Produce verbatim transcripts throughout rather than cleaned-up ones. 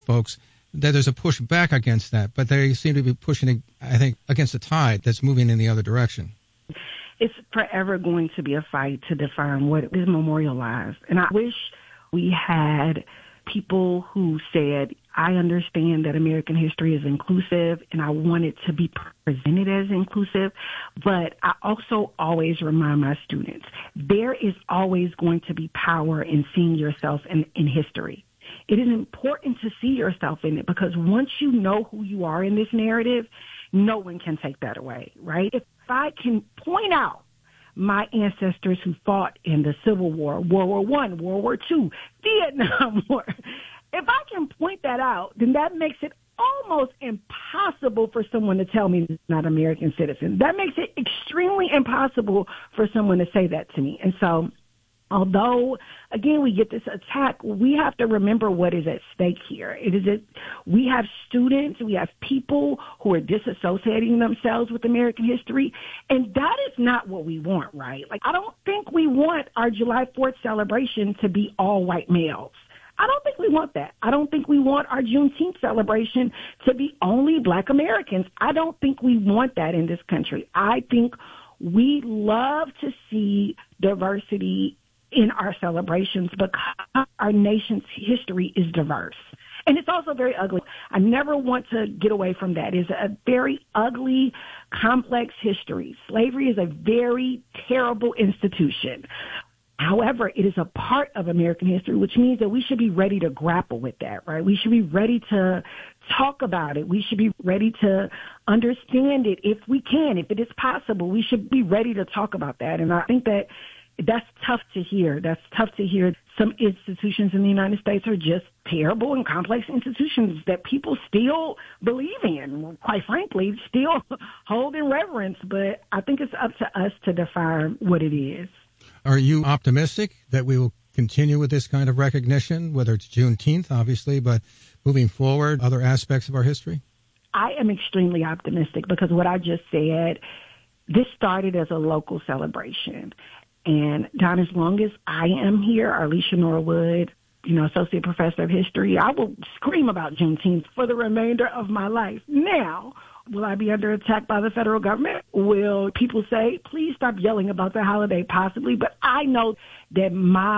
folks that there's a push back against that, but they seem to be pushing, I think, against the tide that's moving in the other direction. It's forever going to be a fight to define what is memorialized. And I wish we had people who said, I understand that American history is inclusive and I want it to be presented as inclusive, but I also always remind my students, there is always going to be power in seeing yourself in, in history. It is important to see yourself in it because once you know who you are in this narrative, no one can take that away, right? If I can point out my ancestors who fought in the Civil War, World War One, World War Two, Vietnam War, if I can point that out, then that makes it almost impossible for someone to tell me it's not an American citizen. That makes it extremely impossible for someone to say that to me. And so, although, again, we get this attack, we have to remember what is at stake here. It is that we have students, we have people who are disassociating themselves with American history, and that is not what we want, right? Like, I don't think we want our July fourth celebration to be all white males. I don't think we want that. I don't think we want our Juneteenth celebration to be only Black Americans. I don't think we want that in this country. I think we love to see diversity in our celebrations because our nation's history is diverse. And it's also very ugly. I never want to get away from that. It's a very ugly, complex history. Slavery is a very terrible institution. However, it is a part of American history, which means that we should be ready to grapple with that, right? We should be ready to talk about it. We should be ready to understand it if we can, if it is possible. We should be ready to talk about that. And I think that that's tough to hear. That's tough to hear. Some institutions in the United States are just terrible and complex institutions that people still believe in, quite frankly, still hold in reverence. But I think it's up to us to define what it is. Are you optimistic that we will continue with this kind of recognition, whether it's Juneteenth, obviously, but moving forward, other aspects of our history? I am extremely optimistic because what I just said, this started as a local celebration. And Don, as long as I am here, Arlisha Norwood, you know, Associate Professor of History, I will scream about Juneteenth for the remainder of my life. Now, will I be under attack by the federal government? Will people say, please stop yelling about the holiday? Possibly. But I know that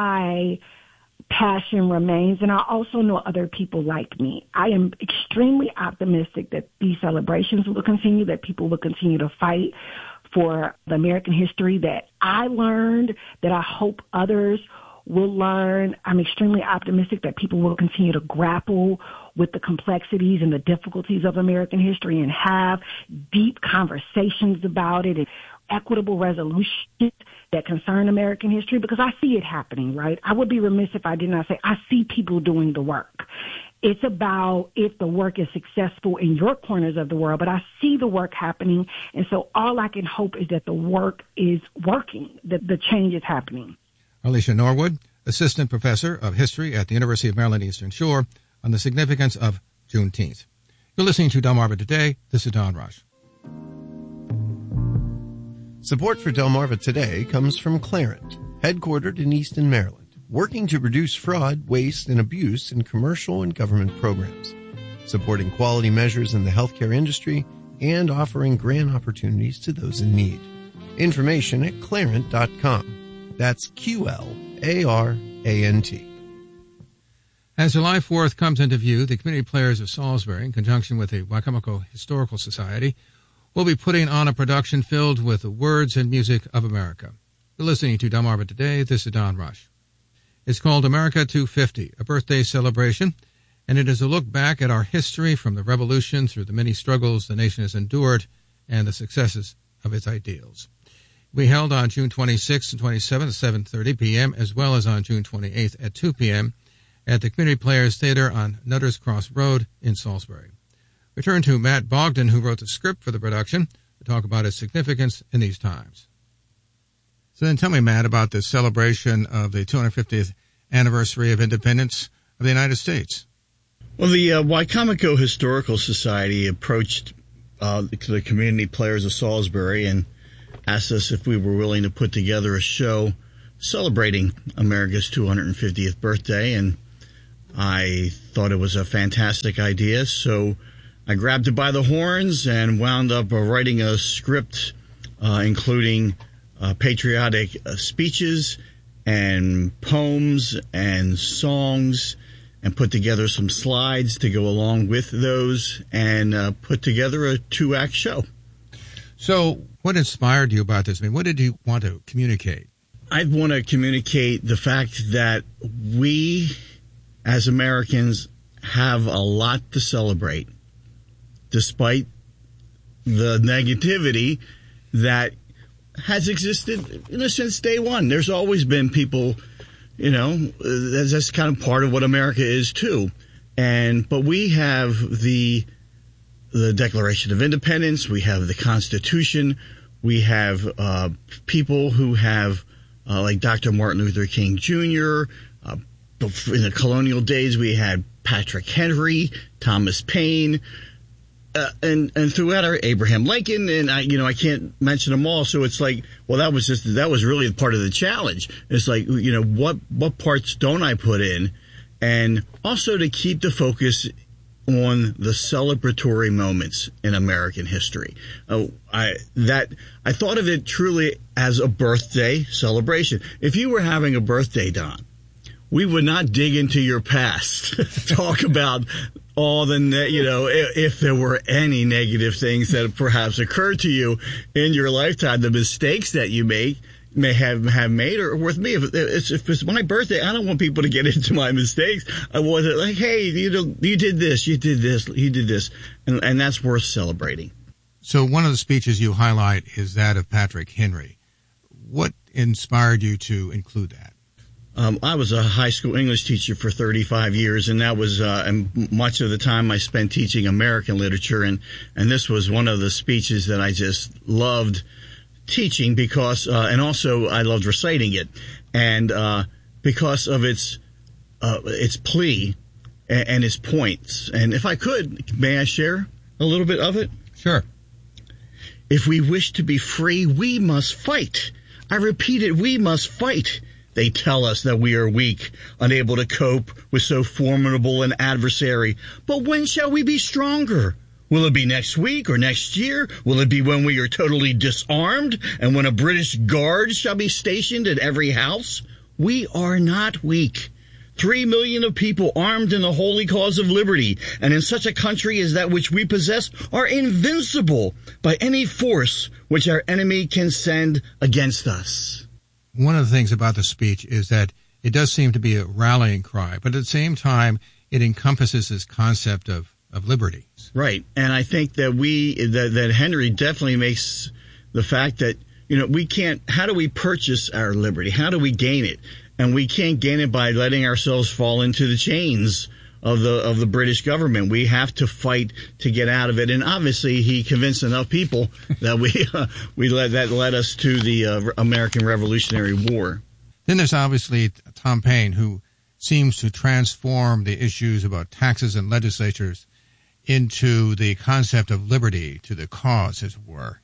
my passion remains, and I also know other people like me. I am extremely optimistic that these celebrations will continue, that people will continue to fight for the American history that I learned, that I hope others will learn. I'm extremely optimistic that people will continue to grapple with the complexities and the difficulties of American history and have deep conversations about it and equitable resolutions that concern American history, because I see it happening, right? I would be remiss if I did not say I see people doing the work. It's about if the work is successful in your corners of the world, but I see the work happening, and so all I can hope is that the work is working, that the change is happening. Arlisha Norwood, Assistant Professor of History at the University of Maryland Eastern Shore, on the significance of Juneteenth. You're listening to Delmarva Today. This is Don Rush. Support for Delmarva Today comes from Clarent, headquartered in Easton, Maryland, working to reduce fraud, waste, and abuse in commercial and government programs, supporting quality measures in the healthcare industry, and offering grant opportunities to those in need. Information at clarent dot com. That's Q L A R A N T. As July fourth comes into view, the Community Players of Salisbury, in conjunction with the Wicomico Historical Society, will be putting on a production filled with the words and music of America. You're listening to Delmarva Today. This is Don Rush. It's called America two fifty, a birthday celebration, and it is a look back at our history from the Revolution through the many struggles the nation has endured and the successes of its ideals. We held on June twenty-sixth and twenty-seventh at seven thirty p.m., as well as on June twenty-eighth at two p.m. at the Community Players Theater on Nutters Cross Road in Salisbury. We turn to Matt Bogdan, who wrote the script for the production, to talk about its significance in these times. So then tell me, Matt, about the celebration of the two hundred fiftieth anniversary of independence of the United States. Well, the uh, Wicomico Historical Society approached uh, the, the Community Players of Salisbury and asked us if we were willing to put together a show celebrating America's two hundred fiftieth birthday. And I thought it was a fantastic idea, so I grabbed it by the horns and wound up uh, writing a script uh, including uh, patriotic uh, speeches and poems and songs, and put together some slides to go along with those, and uh, put together a two-act show. So what inspired you about this? I mean, what did you want to communicate? I want to communicate the fact that we, as Americans, have a lot to celebrate, despite the negativity that has existed, you know, since day one. There's always been people, you know, that's, that's kind of part of what America is too. And but we have the the Declaration of Independence, we have the Constitution, we have uh, people who have, uh, like Doctor Martin Luther King Junior Uh, in the colonial days, we had Patrick Henry, Thomas Paine, uh, and and throughout our Abraham Lincoln, and I, you know, I can't mention them all. So it's like, well, that was just that was really part of the challenge. It's like, you know, what what parts don't I put in, and also to keep the focus on the celebratory moments in American history. Uh, I that I thought of it truly as a birthday celebration. If you were having a birthday, Don, we would not dig into your past, talk about all the, ne- you know, if, if there were any negative things that perhaps occurred to you in your lifetime, the mistakes that you make, may have, have made, or with me, if it's, if it's my birthday, I don't want people to get into my mistakes. I want it like, hey, you know, you did this, you did this, you did this, and, and that's worth celebrating. So one of the speeches you highlight is that of Patrick Henry. What inspired you to include that? Um, I was a high school English teacher for thirty-five years, and that was uh, and much of the time I spent teaching American literature, and, and this was one of the speeches that I just loved teaching because, uh, and also I loved reciting it, and uh, because of its uh, its plea and, and its points. And if I could, may I share a little bit of it? Sure. If we wish to be free, we must fight. I repeat it, we must fight. They tell us that we are weak, unable to cope with so formidable an adversary. But when shall we be stronger? Will it be next week or next year? Will it be when we are totally disarmed and when a British guard shall be stationed at every house? We are not weak. Three million of people armed in the holy cause of liberty, and in such a country as that which we possess, are invincible by any force which our enemy can send against us. One of the things about the speech is that it does seem to be a rallying cry, but at the same time, it encompasses this concept of, of liberty. Right. And I think that we, that, that Henry definitely makes the fact that, you know, we can't, how do we purchase our liberty? How do we gain it? And we can't gain it by letting ourselves fall into the chains of the of the British government. We have to fight to get out of it. And obviously, he convinced enough people that we uh, we led that led us to the uh, American Revolutionary War. Then there's obviously Tom Paine, who seems to transform the issues about taxes and legislatures into the concept of liberty, to the cause, as it were.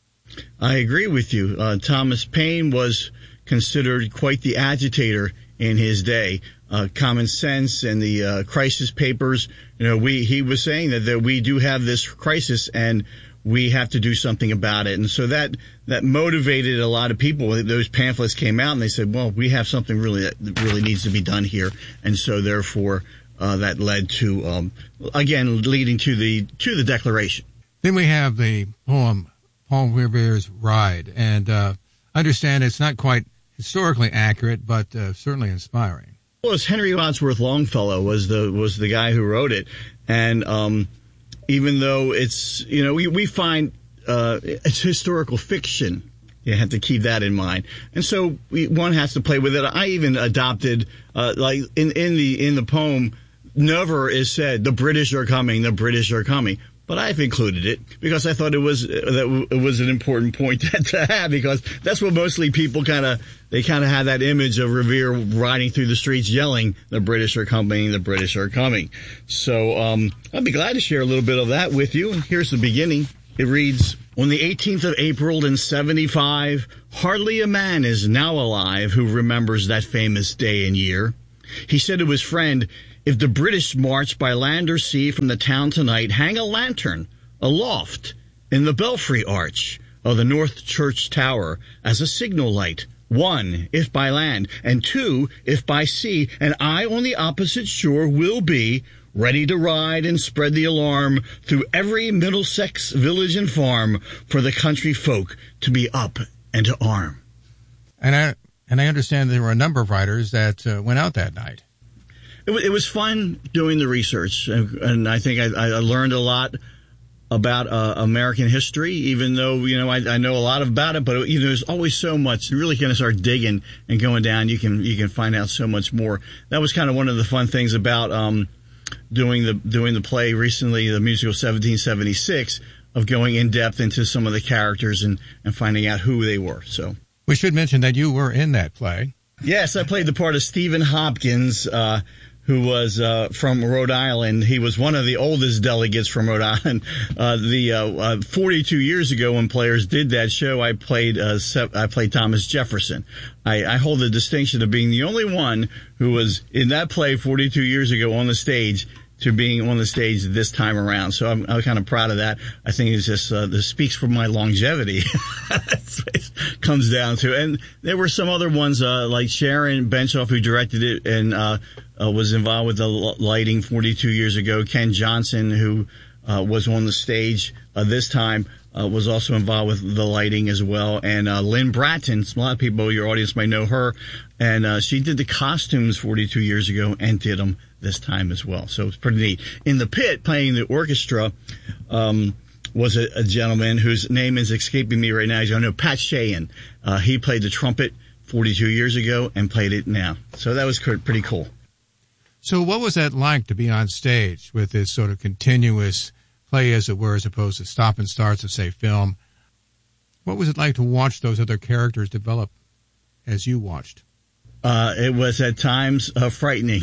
I agree with you. Uh, Thomas Paine was considered quite the agitator in his day. Uh, Common Sense and the uh, crisis papers, you know, we he was saying that, that we do have this crisis and we have to do something about it. And so that that motivated a lot of people. Those pamphlets came out and they said, well, we have something really that really needs to be done here. And so therefore uh, that led to, um, again, leading to the to the Declaration. Then we have the poem, Paul Revere's Ride. And uh, I understand it's not quite historically accurate, but uh, certainly inspiring. Well, it's Henry Wadsworth Longfellow was the was the guy who wrote it, and um, even though it's, you know, we we find uh, it's historical fiction, you have to keep that in mind, and so we, one has to play with it. I even adopted uh, like in in the in the poem, never is said the British are coming, the British are coming. But I've included it because I thought it was that it was an important point to have, because that's what mostly people kind of they kind of have that image of Revere riding through the streets yelling, "The British are coming, the British are coming." So um, I'd be glad to share a little bit of that with you. Here's the beginning. It reads, "On the eighteenth of April in seventy-five, hardly a man is now alive who remembers that famous day and year. He said to his friend, If the British march by land or sea from the town tonight, hang a lantern aloft in the belfry arch of the North Church Tower as a signal light. One, if by land, and two, if by sea, and I on the opposite shore will be ready to ride and spread the alarm through every Middlesex village and farm for the country folk to be up and to arm. And I and I understand there were a number of writers that uh, went out that night. It, w- it was fun doing the research, and, and I think I, I learned a lot about uh, American history, even though, you know, I, I know a lot about it, but you know, there's always so much. You really kind of start digging and going down, you can you can find out so much more. That was kind of one of the fun things about um, doing the doing the play recently, the musical seventeen seventy-six, of going in depth into some of the characters and, and finding out who they were. So we should mention that you were in that play. Yes, I played the part of Stephen Hopkins, uh, who was uh, from Rhode Island. He was one of the oldest delegates from Rhode Island. Uh, the uh, uh, forty-two years ago, when Players did that show, I played uh, I played Thomas Jefferson. I, I hold the distinction of being the only one who was in that play forty-two years ago on the stage to being on the stage this time around. So I'm, I'm kind of proud of that. I think it's just uh, this speaks for my longevity. That's what it comes down to. And there were some other ones uh, like Sharon Benchoff, who directed it and uh, uh, was involved with the lighting forty-two years ago. Ken Johnson, who uh, was on the stage uh, this time, uh, was also involved with the lighting as well. And uh, Lynn Bratton, a lot of people, your audience may know her, and uh, she did the costumes forty-two years ago and did them this time as well. So it's pretty neat. In the pit, playing the orchestra, um, was a, a gentleman whose name is escaping me right now. I know Pat Sheehan. Uh, he played the trumpet forty-two years ago and played it now. So that was pretty cool. So what was that like to be on stage with this sort of continuous play, as it were, as opposed to stop and starts of, say, film? What was it like to watch those other characters develop as you watched? Uh, it was at times uh, frightening.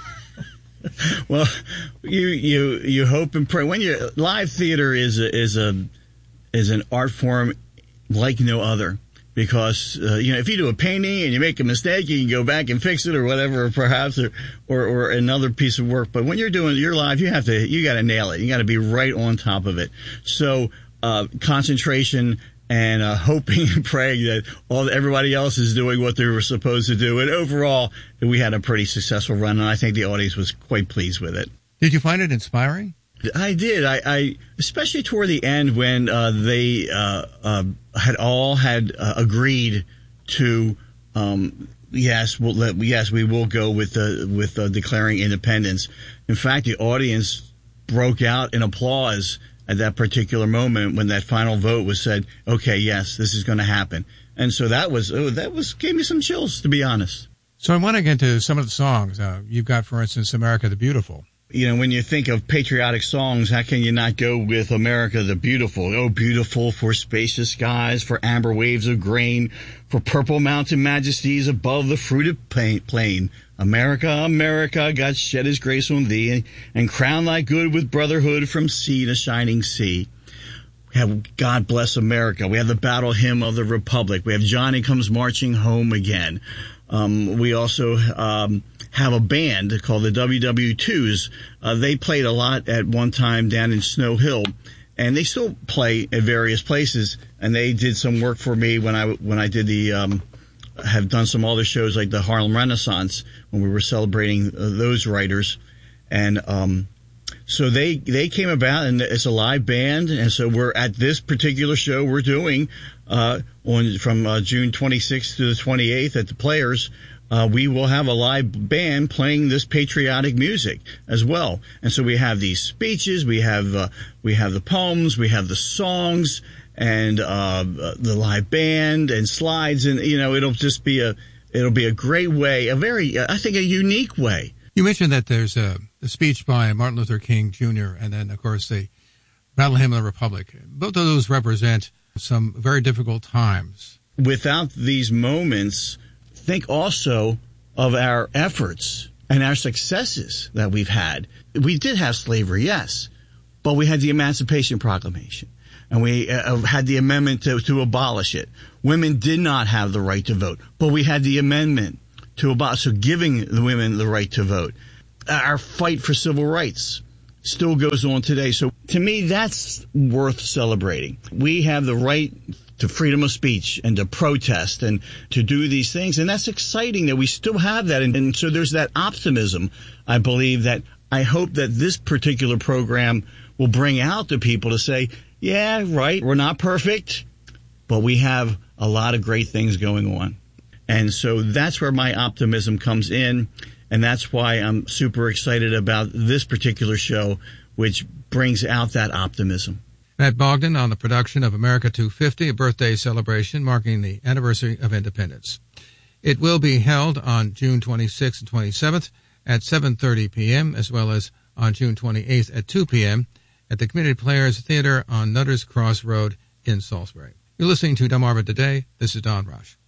Well, you you you hope and pray. When you live theater is a, is a is an art form like no other, because uh, you know, if you do a painting and you make a mistake, you can go back and fix it or whatever, perhaps, or or, or another piece of work. But when you're doing your live, you have to you got to nail it. You got to be right on top of it. So uh, concentration. And uh, hoping and praying that all everybody else is doing what they were supposed to do. And overall, we had a pretty successful run, and I think the audience was quite pleased with it. Did you find it inspiring? I did. I, I especially toward the end when uh, they uh, uh, had all had uh, agreed to um, yes, we'll let, yes, we will go with uh, with uh, declaring independence. In fact, the audience broke out in applause at that particular moment when that final vote was said. Okay, yes, this is going to happen. And so that was oh, that was gave me some chills, to be honest. So I want to get into some of the songs. Uh, you've got, for instance, America the Beautiful. You know, when you think of patriotic songs, how can you not go with America the Beautiful? Oh, beautiful for spacious skies, for amber waves of grain, for purple mountain majesties above the fruited plain. America, America, God shed his grace on thee, and crown thy good with brotherhood from sea to shining sea. We have God Bless America. We have the battle hymn of the Republic. We have Johnny Comes Marching Home Again. Um, we also um, have a band called the W W twos. Uh, they played a lot at one time down in Snow Hill, and they still play at various places. And they did some work for me when I when I did the um, have done some other shows like the Harlem Renaissance when we were celebrating uh, those writers. And um, so they they came about, and it's a live band. And so we're at this particular show we're doing uh, on from uh, June twenty-sixth to the twenty-eighth at the Players. Uh, we will have a live band playing this patriotic music as well. And so we have these speeches, we have, uh, we have the poems, we have the songs, and, uh, the live band and slides. And, you know, it'll just be a, it'll be a great way, a very, I think a unique way. You mentioned that there's a, a speech by Martin Luther King Junior and then, of course, the Battle Hymn of the Republic. Both of those represent some very difficult times. Without these moments, think also of our efforts and our successes that we've had. We did have slavery, yes, but we had the Emancipation Proclamation, and we uh, had the amendment to, to abolish it. Women did not have the right to vote, but we had the amendment to abolish, so giving the women the right to vote. our fight for civil rights still goes on today. So to me, that's worth celebrating. We have the right to freedom of speech and to protest and to do these things. And that's exciting that we still have that. And, and so there's that optimism, I believe, that I hope that this particular program will bring out to people to say, yeah, right, we're not perfect, but we have a lot of great things going on. And so that's where my optimism comes in. And that's why I'm super excited about this particular show, which brings out that optimism. Matt Bogdan on the production of America two fifty, a birthday celebration marking the anniversary of independence. It will be held on June twenty-sixth and twenty-seventh at seven thirty p.m., as well as on June twenty-eighth at two p.m. at the Community Players Theater on Nutters Cross Road in Salisbury. You're listening to Delmarva Today. This is Don Rush.